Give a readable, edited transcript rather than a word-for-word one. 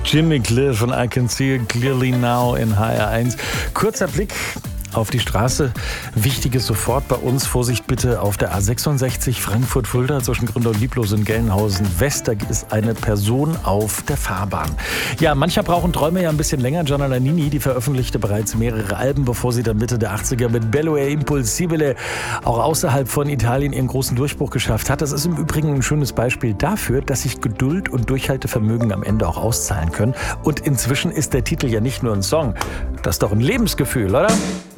Jimmy Cliff und I Can See It Clearly Now in HR1. Kurzer Blick auf die Straße. Wichtiges sofort bei uns. Vorsicht bitte auf der A66 Frankfurt-Fulda zwischen Gründer und Lieblos in Gelnhausen West. Da ist eine Person auf der Fahrbahn. Ja, mancher brauchen Träume ja ein bisschen länger. Gianna Nannini, die veröffentlichte bereits mehrere Alben, bevor sie dann Mitte der 80er mit Bello e Impossibile auch außerhalb von Italien ihren großen Durchbruch geschafft hat. Das ist im Übrigen ein schönes Beispiel dafür, dass sich Geduld und Durchhaltevermögen am Ende auch auszahlen können. Und inzwischen ist der Titel ja nicht nur ein Song. Das ist doch ein Lebensgefühl, oder?